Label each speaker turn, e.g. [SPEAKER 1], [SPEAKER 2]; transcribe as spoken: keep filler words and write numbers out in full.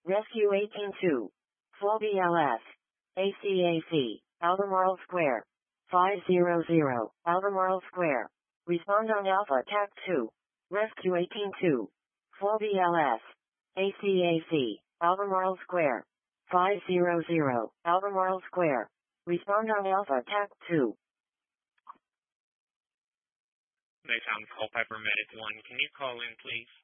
[SPEAKER 1] Rescue eighteen two. four B L S. A C A C. Albemarle Square. five hundred. Albemarle Square. Respond on Alpha T A C two. Rescue eighteen two. four B L S. A C A C. Albemarle Square. five hundred. Albemarle Square. Respond on Alpha T A C two.
[SPEAKER 2] Nighttime call Piper Medic one. Can you call in, please?